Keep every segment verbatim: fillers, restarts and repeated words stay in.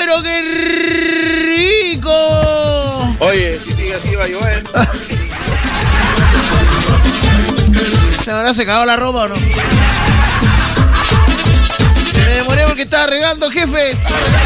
pero qué rico. Oye, si sigue así va a llover. ¿Se habrá secado la ropa o no? Me demoré porque estaba regando, jefe.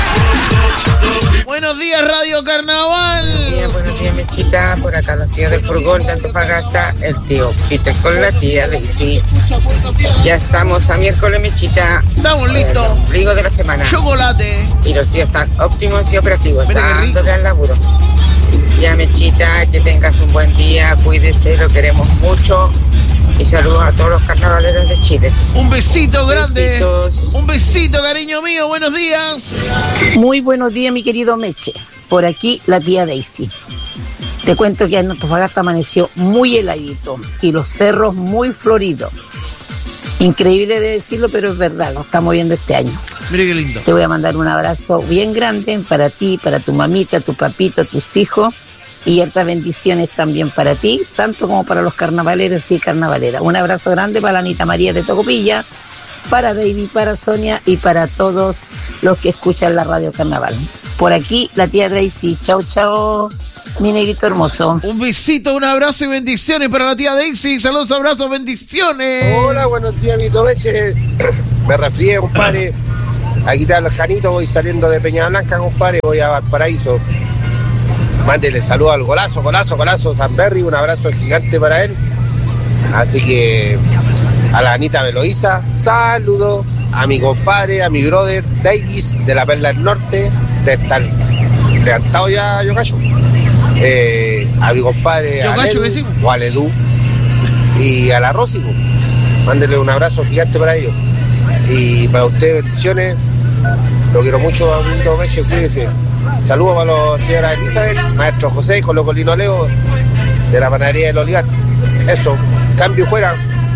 Buenos días, Radio Carnaval. Buenos días, buenos días, Mechita. Por acá los tíos del furgón de Antofagasta, el tío Peter con la tía Daisy. Ya estamos a miércoles, Mechita. Estamos listos. El ombligo de la semana. Chocolate. Y los tíos están óptimos y operativos, Mira qué rico. dándole al laburo. Ya, Mechita, que tengas un buen día, cuídese, lo queremos mucho. Y saludos a todos los carnavaleros de Chile. Un besito grande. Besitos. Un besito, cariño mío. Buenos días. Muy buenos días, mi querido Meche. Por aquí, la tía Daisy. Te cuento que en Antofagasta amaneció muy heladito y los cerros muy floridos. Increíble de decirlo, pero es verdad, lo estamos viendo este año. Mire qué lindo. Te voy a mandar un abrazo bien grande para ti, para tu mamita, tu papito, tus hijos. Y hartas bendiciones también para ti, tanto como para los carnavaleros y carnavaleras. Un abrazo grande para la Anita María de Tocopilla, para David, para Sonia y para todos los que escuchan la Radio Carnaval. Por aquí, la tía Daisy. Chao, chao, mi negrito hermoso. Un besito, un abrazo y bendiciones para la tía Daisy. Saludos, abrazos, bendiciones. Hola, buenos días, mi Tomeche. Me resfrié, compadre. Aquí está el Janito, voy saliendo de Peña Blanca, compadre, voy a Valparaíso. Mándele saludos al golazo, golazo, golazo Sanberry, un abrazo gigante para él. Así que a la Anita Beloísa, saludo a mi compadre, a mi brother Davis de la Perla del Norte, de estar levantado ya, Yocacho. Eh, a mi compadre Yocacho, Aledu, o Aledú, y a la Rosy, mándele un abrazo gigante para ellos. Y para ustedes, bendiciones. Lo quiero mucho, amiguito Meche, cuídese. Saludos para la señora Elizabeth, maestro José, Colo Colino Leo, de la panadería del Olivar. Eso, cambio fuera.